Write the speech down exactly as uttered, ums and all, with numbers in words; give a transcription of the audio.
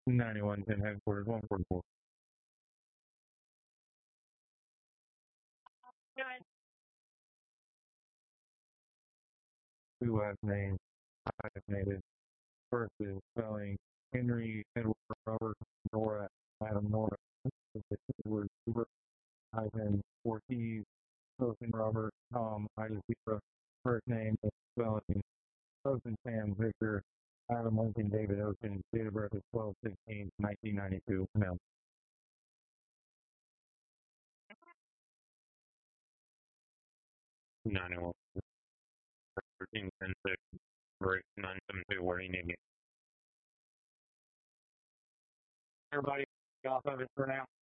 ninety-one ten headquarters, one forty-four. Two last names, hyphenated. First is spelling Henry Edward Robert Nora Adam Nora. Edward Hoover hyphen Ortiz Wilson Robert Tom Ida Zebra. First name is spelling Ocean Sam Victor Adam Lincoln David Ocean. Date of birth is twelve sixteen nineteen ninety-two. No. ninety-one thirteen ten six break nine seven two. Where do you need me? Everybody off of it for now.